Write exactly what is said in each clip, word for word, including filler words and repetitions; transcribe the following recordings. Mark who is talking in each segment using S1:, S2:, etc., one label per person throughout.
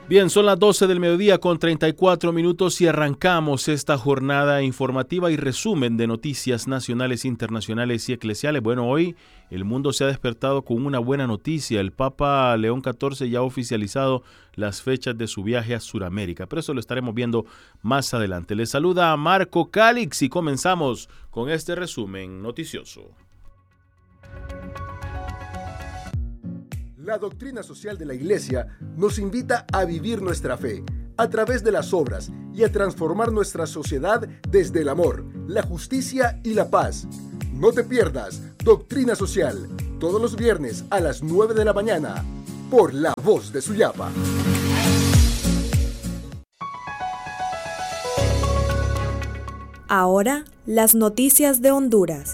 S1: Bien, son las doce del mediodía con treinta y cuatro minutos y arrancamos esta jornada informativa y resumen de noticias nacionales, internacionales y eclesiales. Bueno, hoy el mundo se ha despertado con una buena noticia. El Papa León catorce ya ha oficializado las fechas de su viaje a Sudamérica, pero eso lo estaremos viendo más adelante. Les saluda a Marco Calix y comenzamos con este resumen noticioso.
S2: La doctrina social de la Iglesia nos invita a vivir nuestra fe a través de las obras y a transformar nuestra sociedad desde el amor, la justicia y la paz. No te pierdas Doctrina Social, todos los viernes a las nueve de la mañana, por La Voz de Suyapa.
S3: Ahora, las noticias de Honduras.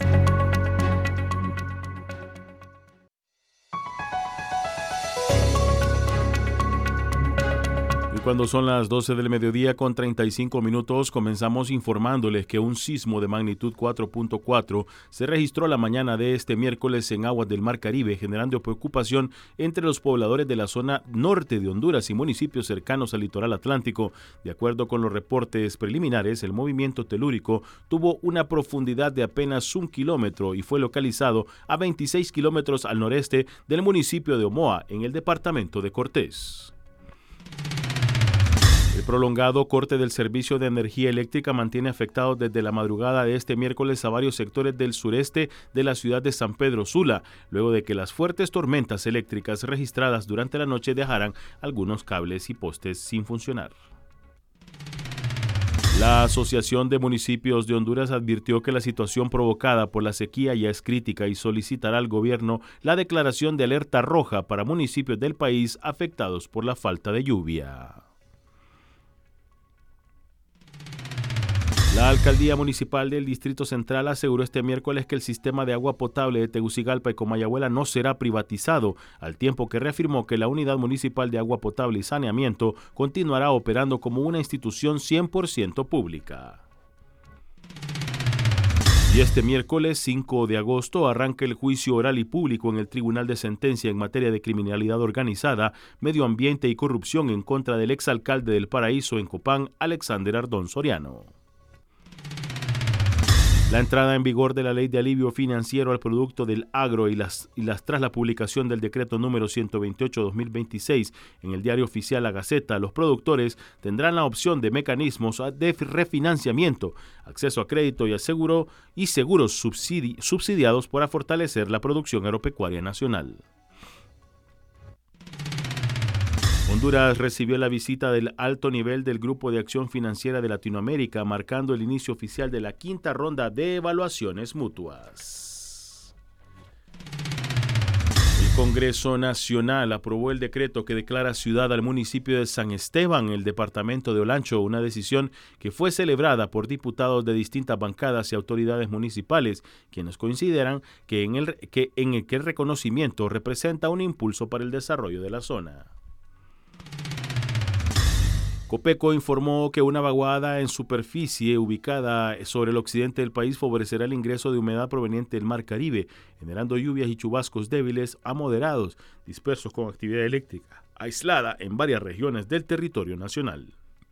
S1: Cuando son las doce del mediodía con treinta y cinco minutos, comenzamos informándoles que un sismo de magnitud cuatro punto cuatro se registró la mañana de este miércoles en aguas del Mar Caribe, generando preocupación entre los pobladores de la zona norte de Honduras y municipios cercanos al litoral atlántico. De acuerdo con los reportes preliminares, el movimiento telúrico tuvo una profundidad de apenas un kilómetro y fue localizado a veintiséis kilómetros al noreste del municipio de Omoa, en el departamento de Cortés. El prolongado corte del servicio de energía eléctrica mantiene afectados desde la madrugada de este miércoles a varios sectores del sureste de la ciudad de San Pedro Sula, luego de que las fuertes tormentas eléctricas registradas durante la noche dejaran algunos cables y postes sin funcionar. La Asociación de Municipios de Honduras advirtió que la situación provocada por la sequía ya es crítica y solicitará al gobierno la declaración de alerta roja para municipios del país afectados por la falta de lluvia. La Alcaldía Municipal del Distrito Central aseguró este miércoles que el sistema de agua potable de Tegucigalpa y Comayagüela no será privatizado, al tiempo que reafirmó que la Unidad Municipal de Agua Potable y Saneamiento continuará operando como una institución cien por ciento pública. Y este miércoles cinco de agosto arranca el juicio oral y público en el Tribunal de Sentencia en materia de criminalidad organizada, medio ambiente y corrupción en contra del exalcalde del Paraíso en Copán, Alexander Ardón Soriano. La entrada en vigor de la Ley de Alivio Financiero al Producto del Agro y las, y las tras la publicación del decreto número ciento veintiocho barra dos mil veintiséis en el diario oficial La Gaceta, los productores tendrán la opción de mecanismos de refinanciamiento, acceso a crédito y a seguro y seguros subsidi, subsidiados para fortalecer la producción agropecuaria nacional. Honduras recibió la visita del alto nivel del Grupo de Acción Financiera de Latinoamérica, marcando el inicio oficial de la quinta ronda de evaluaciones mutuas. El Congreso Nacional aprobó el decreto que declara ciudad al municipio de San Esteban, el departamento de Olancho, una decisión que fue celebrada por diputados de distintas bancadas y autoridades municipales, quienes consideran que en el que, en el que el reconocimiento representa un impulso para el desarrollo de la zona. Copeco informó que una vaguada en superficie ubicada sobre el occidente del país favorecerá el ingreso de humedad proveniente del Mar Caribe, generando lluvias y chubascos débiles a moderados, dispersos con actividad eléctrica aislada en varias regiones del territorio nacional.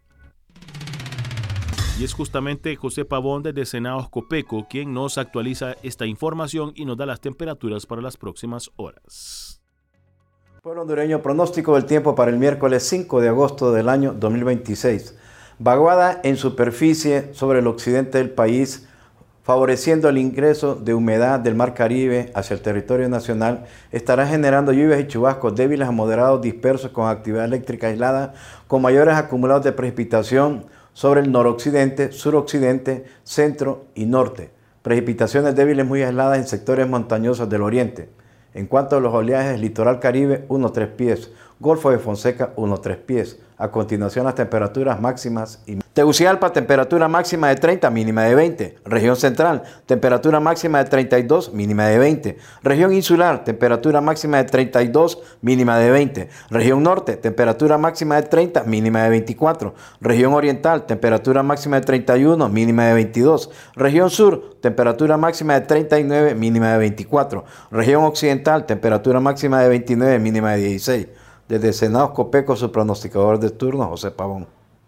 S1: Y es justamente José Pavón desde Senaos Copeco quien nos actualiza esta información y nos da las temperaturas para las próximas horas.
S4: Pueblo hondureño, pronóstico del tiempo para el miércoles cinco de agosto del año dos mil veintiséis. Vaguada en superficie sobre el occidente del país, favoreciendo el ingreso de humedad del Mar Caribe hacia el territorio nacional, estará generando lluvias y chubascos débiles a moderados dispersos con actividad eléctrica aislada, con mayores acumulados de precipitación sobre el noroccidente, suroccidente, centro y norte. Precipitaciones débiles muy aisladas en sectores montañosos del oriente. En cuanto a los oleajes, litoral Caribe, uno a tres pies, Golfo de Fonseca, uno a tres pies. A continuación, las temperaturas máximas y Tegucigalpa, temperatura máxima de treinta, mínima de veinte. Región Central, temperatura máxima de treinta y dos, mínima de veinte. Región Insular, temperatura máxima de treinta y dos, mínima de veinte. Región Norte, temperatura máxima de treinta, mínima de veinticuatro. Región Oriental, temperatura máxima de treinta y uno, mínima de veintidós. Región Sur, temperatura máxima de treinta y nueve, mínima de veinticuatro. Región Occidental, temperatura máxima de veintinueve, mínima de dieciséis. Desde Senaos Copeco, su pronosticador de turno, José Pavón.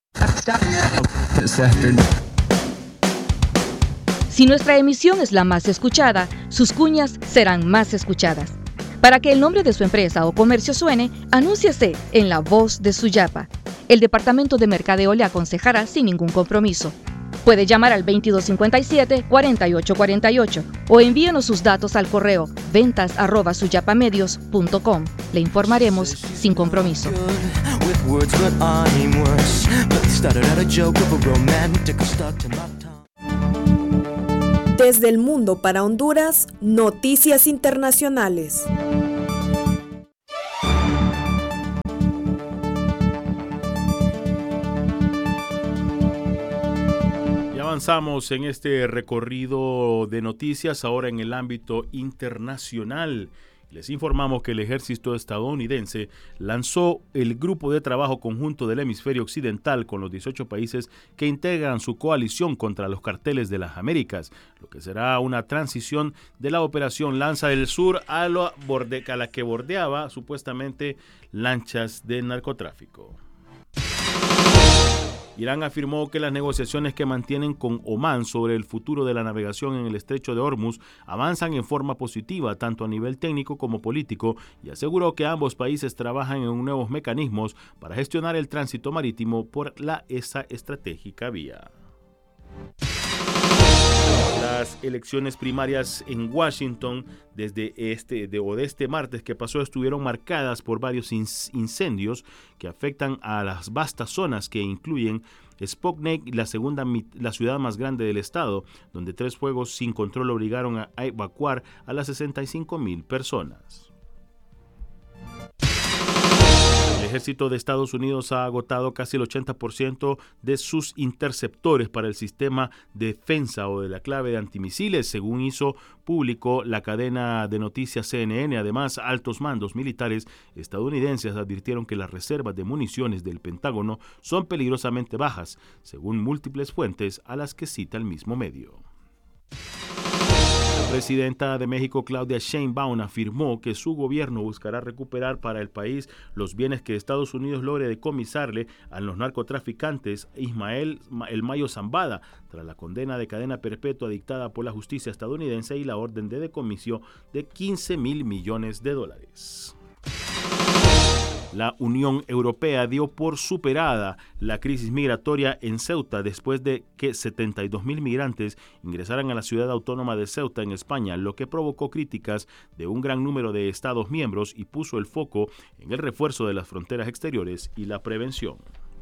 S5: Si nuestra emisión es la más escuchada, sus cuñas serán más escuchadas. Para que el nombre de su empresa o comercio suene, anúnciase en La Voz de Suyapa. El Departamento de Mercadeo le aconsejará sin ningún compromiso. Puede llamar al veintidós cincuenta y siete, cuarenta y ocho cuarenta y ocho o envíenos sus datos al correo ventas arroba suyapamedios punto com. Le informaremos sin compromiso.
S3: Desde el mundo para Honduras, noticias internacionales.
S1: Avanzamos en este recorrido de noticias ahora en el ámbito internacional. Les informamos que el ejército estadounidense lanzó el Grupo de Trabajo Conjunto del Hemisferio Occidental con los dieciocho países que integran su coalición contra los carteles de las Américas, lo que será una transición de la operación Lanza del Sur a, lo borde, a la que bordeaba supuestamente lanchas de narcotráfico. Irán afirmó que las negociaciones que mantienen con Omán sobre el futuro de la navegación en el estrecho de Hormuz avanzan en forma positiva tanto a nivel técnico como político y aseguró que ambos países trabajan en nuevos mecanismos para gestionar el tránsito marítimo por la esa estratégica vía. Las elecciones primarias en Washington desde este de, o de este martes que pasó estuvieron marcadas por varios incendios que afectan a las vastas zonas que incluyen Spokane, la segunda la ciudad más grande del estado, donde tres fuegos sin control obligaron a, a evacuar a las sesenta y cinco mil personas. El ejército de Estados Unidos ha agotado casi el ochenta por ciento de sus interceptores para el sistema de defensa o de la clave de antimisiles, según hizo público la cadena de noticias C N N. Además, altos mandos militares estadounidenses advirtieron que las reservas de municiones del Pentágono son peligrosamente bajas, según múltiples fuentes a las que cita el mismo medio. La presidenta de México, Claudia Sheinbaum, afirmó que su gobierno buscará recuperar para el país los bienes que Estados Unidos logre decomisarle a los narcotraficantes Ismael El Mayo Zambada, tras la condena de cadena perpetua dictada por la justicia estadounidense y la orden de decomiso de quince mil millones de dólares. La Unión Europea dio por superada la crisis migratoria en Ceuta después de que setenta y dos mil migrantes ingresaran a la ciudad autónoma de Ceuta en España, lo que provocó críticas de un gran número de Estados miembros y puso el foco en el refuerzo de las fronteras exteriores y la prevención.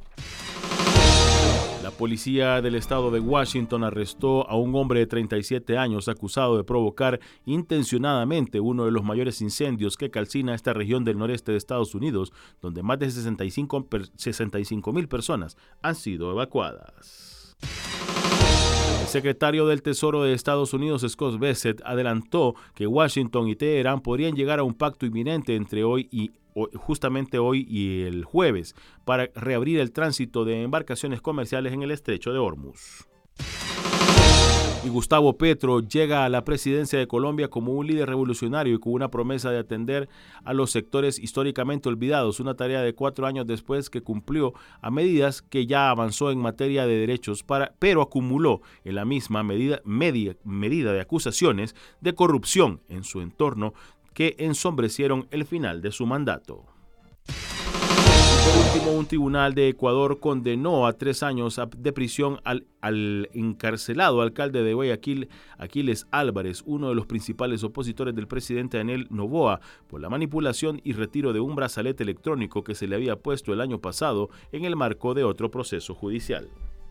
S1: La policía del estado de Washington arrestó a un hombre de treinta y siete años acusado de provocar intencionadamente uno de los mayores incendios que calcina esta región del noreste de Estados Unidos, donde más de sesenta y cinco mil personas han sido evacuadas. El secretario del Tesoro de Estados Unidos, Scott Bessent, adelantó que Washington y Teherán podrían llegar a un pacto inminente entre hoy y justamente hoy y el jueves para reabrir el tránsito de embarcaciones comerciales en el estrecho de Hormuz. Y Gustavo Petro llega a la presidencia de Colombia como un líder revolucionario y con una promesa de atender a los sectores históricamente olvidados, una tarea de cuatro años después que cumplió a medidas que ya avanzó en materia de derechos, para, pero acumuló en la misma medida, media, medida de acusaciones de corrupción en su entorno que ensombrecieron el final de su mandato. Por último, un tribunal de Ecuador condenó a tres años de prisión al, al encarcelado alcalde de Guayaquil, Aquiles Álvarez, uno de los principales opositores del presidente Daniel Noboa, por la manipulación y retiro de un brazalete electrónico que se le había puesto el año pasado en el marco de otro proceso judicial.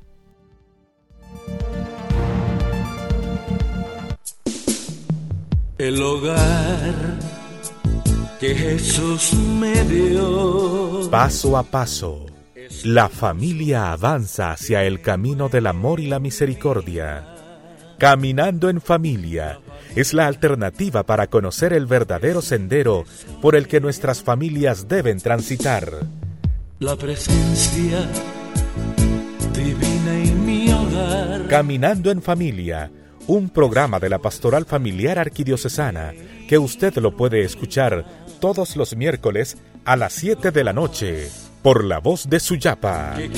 S6: El hogar que Jesús me dio.
S7: Paso a paso, la familia avanza hacia el camino del amor y la misericordia. Caminando en Familia es la alternativa para conocer el verdadero sendero por el que nuestras familias deben transitar.
S6: La presencia divina en mi hogar.
S7: Caminando en Familia, un programa de la Pastoral Familiar Arquidiocesana que usted lo puede escuchar todos los miércoles a las siete de la noche, por La Voz de Suyapa.